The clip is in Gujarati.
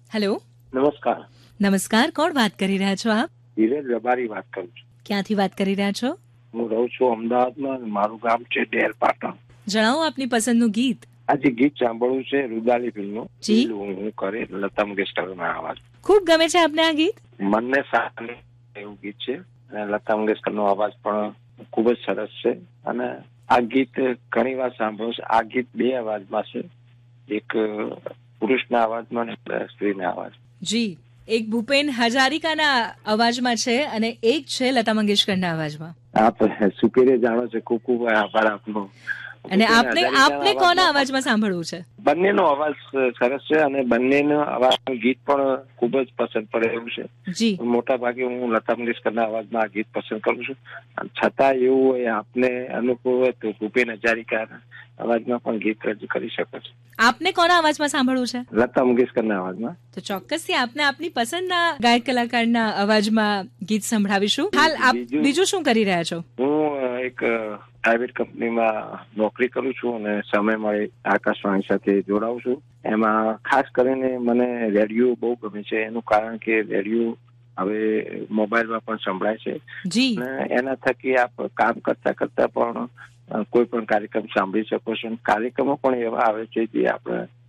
હેલો, નમસ્કાર. નમસ્કાર. કોણ વાત કરી રહ્યા છો આપ? ધીરજ રબારી વાત કરું છું. ક્યાંથી વાત કરી રહ્યા છો? હું રહું છું અમદાવાદમાં અને મારું ગામ છે ડેર પાટણ. જણાવો આપની પસંદનું ગીત. આજે ગીત સાંભળવું છે રુદાલી ફિલ્મનું. જી. હું કરે લતા મંગેશકરના અવાજ. ખૂબ ગમે છે આપને આ ગીત? મનને શાંતિ એવું ગીત છે અને લતા મંગેશકરનો અવાજ પણ ખૂબ જ સરસ છે. અને આ ગીત ઘણી વાર સાંભળ્યું છે. આ ગીત બે અવાજમાં છે, એક પુરુષના અવાજમાં અને એક સ્ત્રીના અવાજ. જી, એક ભૂપેન હજારિકાના અવાજમાં છે અને એક છે લતા મંગેશકરના અવાજમાં. આપ સુપેરે જાણો છો. ખૂબ ખૂબ આભાર આપનો. અને ભૂપેન આપને હજારિકાના કોના અવાજમાં અવાજમાં સાંભળવું છે? બંનેનો અવાજ સરસ છે અને બંનેનો અવાજનું ગીત પણ ખૂબ જ પસંદ પડે એવું છે. જી. મોટા ભાગે હું લતા મંગેશકરના અવાજમાં આ ગીત પસંદ કરું છું. છતાં એવું હોય આપને અનુકૂળ હોય તો ભૂપેન હજારિકાના અવાજમાં પણ ગીત રજૂ કરી શકો છો. આપને કોના અવાજમાં સાંભળવું છે? લતા મંગેશકરના અવાજમાં. તો ચોક્કસથી આપને આપની પસંદના ગાયક કલાકારના અવાજમાં ગીત સંભળાવીશું. હાલ આપ બીજું શું કરી રહ્યા છો? હું એક પ્રાઇવેટ કંપનીમાં નોકરી કરું છું અને સમય મળે આકાશવાણી સાથે જોડાઉં છું. એમાં ખાસ કરીને મને રેડિયો બહુ ગમે છે. એનું કારણ કે રેડિયો હવે મોબાઈલમાં પણ સંભળાય છે. જી. અને એના થકી આપ કામ કરતા કરતા પણ કોઈ પણ કાર્યક્રમ સાંભળી શકો છો. કાર્યક્રમો પણ એવા આવે છે જે આપણે